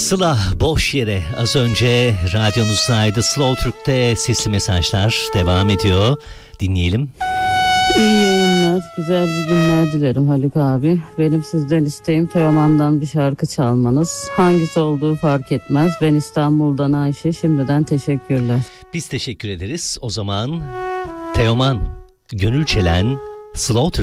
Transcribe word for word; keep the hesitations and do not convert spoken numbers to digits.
Sıla boş yere az önce radyonuzdaydı. Slow Türk'te sesli mesajlar devam ediyor. Dinleyelim. İyi yayınlar, güzel bir günler dilerim Haluk abi. Benim sizden isteğim Teoman'dan bir şarkı çalmanız. Hangisi olduğu fark etmez. Ben İstanbul'dan Ayşe, şimdiden teşekkürler. Biz teşekkür ederiz. O zaman Teoman, Gönül Çelen, Slow Türk.